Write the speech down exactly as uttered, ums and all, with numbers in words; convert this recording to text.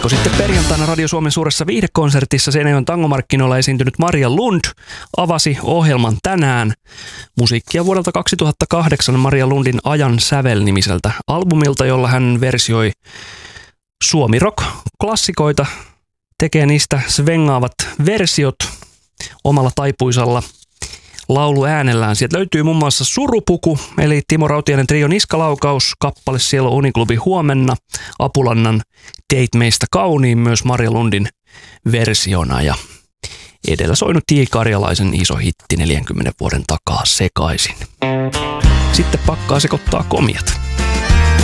Viikko sitten perjantaina Radio Suomen suuressa viihdekonsertissa Seinäjoen tangomarkkinoilla esiintynyt Maria Lund avasi ohjelman tänään. Musiikkia vuodelta kaksituhattakahdeksan Maria Lundin Ajan sävel-nimiseltä albumilta, jolla hän versioi suomirock-klassikoita, tekee niistä svengaavat versiot omalla taipuisalla lauluäänellään. Sieltä löytyy muun muassa Surupuku, eli Timo Rautiainen Trio Niskalaukaus, kappale Siellä on Uniklubi huomenna, Apulannan Teit meistä kauniin myös Maria Lundin versiona, ja edellä soinut J. Karjalaisen iso hitti neljänkymmenen vuoden takaa Sekaisin. Sitten pakkaa sekoittaa komiat.